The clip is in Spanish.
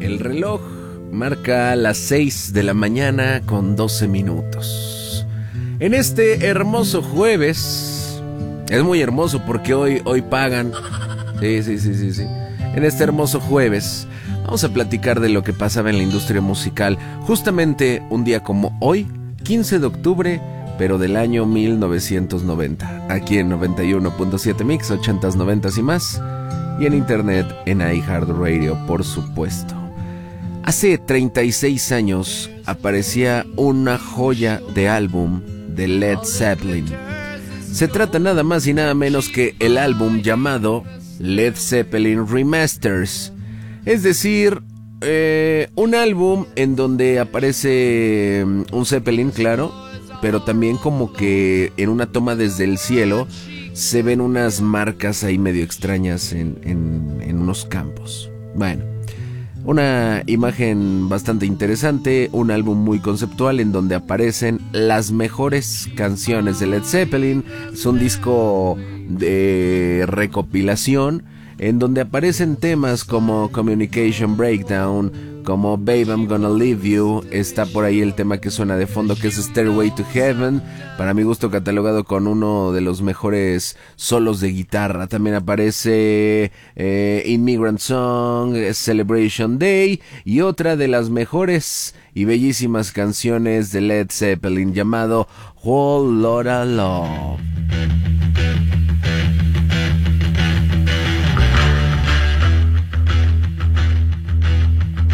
El reloj marca las 6 de la mañana con 12 minutos. En este hermoso jueves, es muy hermoso porque hoy pagan. Sí. En este hermoso jueves vamos a platicar de lo que pasaba en la industria musical. Justamente un día como hoy, 15 de octubre, pero del año 1990. Aquí en 91.7 Mix, 80s, 90s y más. Y en internet, en iHeartRadio, por supuesto. Hace 36 años aparecía una joya de álbum de Led Zeppelin. Se trata nada más y nada menos que el álbum llamado Led Zeppelin Remasters. Es decir, un álbum en donde aparece un Zeppelin, claro, pero también como que en una toma desde el cielo se ven unas marcas ahí medio extrañas en unos campos. Bueno, una imagen bastante interesante, un álbum muy conceptual en donde aparecen las mejores canciones de Led Zeppelin. Es un disco de recopilación en donde aparecen temas como Communication Breakdown, como Babe I'm Gonna Leave You. Está por ahí el tema que suena de fondo, que es Stairway to Heaven, para mi gusto catalogado con uno de los mejores solos de guitarra. También aparece Immigrant Song, Celebration Day, y otra de las mejores y bellísimas canciones de Led Zeppelin llamado Whole Lotta Love.